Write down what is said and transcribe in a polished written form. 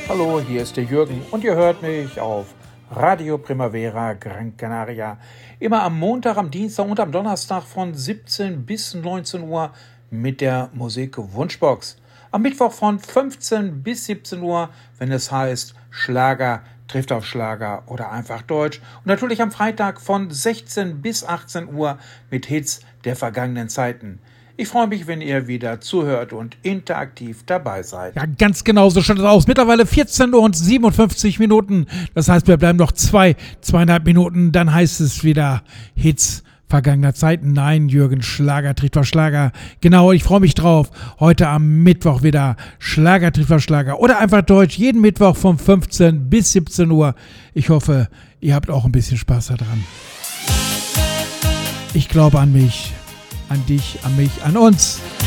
Hallo, hier ist der Jürgen und ihr hört mich auf Radio Primavera Gran Canaria. Immer am Montag, am Dienstag und am Donnerstag von 17 bis 19 Uhr mit der Musik Wunschbox. Am Mittwoch von 15 bis 17 Uhr, wenn es heißt Schlager trifft auf Schlager oder einfach Deutsch. Und natürlich am Freitag von 16 bis 18 Uhr mit Hits der vergangenen Zeiten. Ich freue mich, wenn ihr wieder zuhört und interaktiv dabei seid. Ja, ganz genau, so schaut es aus. Mittlerweile 14 Uhr und 57 Minuten. Das heißt, wir bleiben noch 2,5 Minuten. Dann heißt es wieder Hits vergangener Zeiten. Nein, Jürgen, Schlager trifft auf Schlager. Genau, ich freue mich drauf. Heute am Mittwoch wieder Schlager trifft auf Schlager. Oder einfach Deutsch. Jeden Mittwoch von 15 bis 17 Uhr. Ich hoffe, ihr habt auch ein bisschen Spaß daran. Ich glaube an mich. An dich, an mich, an uns.